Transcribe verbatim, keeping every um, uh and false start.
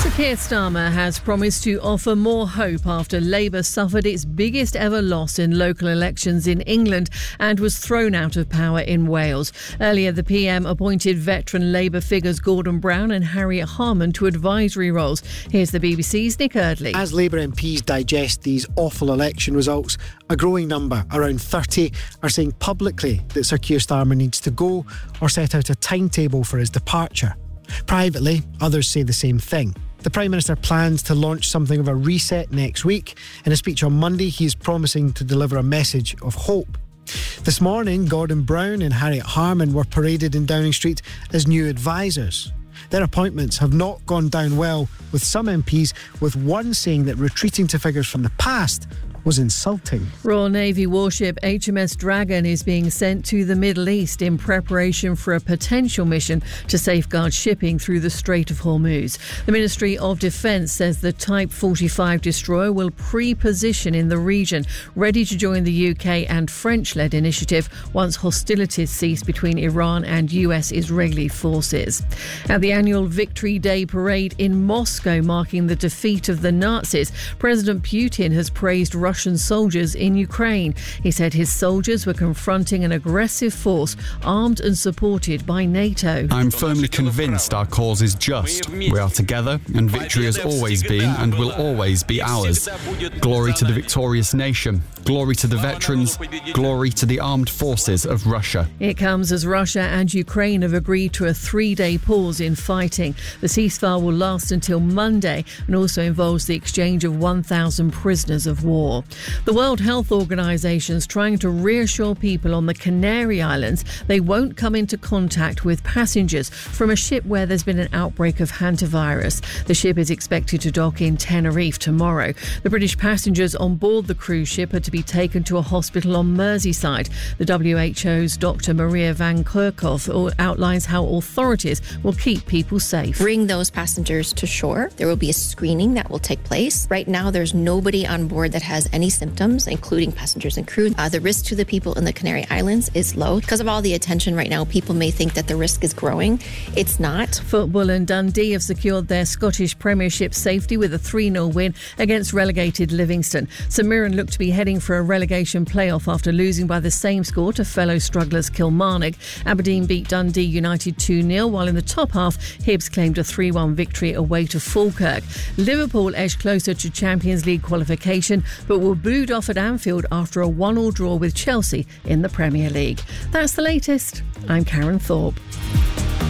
Sir Keir Starmer has promised to offer more hope after Labour suffered its biggest ever loss in local elections in England and was thrown out of power in Wales. Earlier, the P M appointed veteran Labour figures Gordon Brown and Harriet Harman to advisory roles. Here's the B B C's Nick Eardley. As Labour M Ps digest these awful election results, a growing number, around thirty, are saying publicly that Sir Keir Starmer needs to go or set out a timetable for his departure. Privately, others say the same thing. The Prime Minister plans to launch something of a reset next week. In a speech on Monday, he is promising to deliver a message of hope. This morning, Gordon Brown and Harriet Harman were paraded in Downing Street as new advisers. Their appointments have not gone down well with some M Ps, with one saying that retreating to figures from the past was insulting. Royal Navy warship H M S Dragon is being sent to the Middle East in preparation for a potential mission to safeguard shipping through the Strait of Hormuz. The Ministry of Defence says the Type forty-five destroyer will pre-position in the region, ready to join the U K and French-led initiative once hostilities cease between Iran and U S Israeli forces. At the annual Victory Day parade in Moscow, marking the defeat of the Nazis, President Putin has praised Russia Russian soldiers in Ukraine. He said his soldiers were confronting an aggressive force armed and supported by NATO. I'm firmly convinced our cause is just. We are together, and victory has always been and will always be ours. Glory to the victorious nation. Glory to the veterans. Glory to the armed forces of Russia. It comes as Russia and Ukraine have agreed to a three-day pause in fighting. The ceasefire will last until Monday and also involves the exchange of one thousand prisoners of war. The World Health Organisation is trying to reassure people on the Canary Islands they won't come into contact with passengers from a ship where there's been an outbreak of hantavirus. The ship is expected to dock in Tenerife tomorrow. The British passengers on board the cruise ship are to be taken to a hospital on Merseyside. The W H O's Doctor Maria Van Kerkhove outlines how authorities will keep people safe. Bring those passengers to shore. There will be a screening that will take place. Right now, there's nobody on board that has any symptoms, including passengers and crew. Uh, the risk to the people in the Canary Islands is low. Because of all the attention right now, people may think that the risk is growing. It's not. Football and Dundee have secured their Scottish Premiership safety with a three nil win against relegated Livingston. St Mirren look to be heading for a relegation playoff after losing by the same score to fellow strugglers Kilmarnock. Aberdeen beat Dundee United two nil, while in the top half, Hibs claimed a three one victory away to Falkirk. Liverpool edged closer to Champions League qualification, but were booed off at Anfield after a one all draw with Chelsea in the Premier League. That's the latest. I'm Karen Thorpe.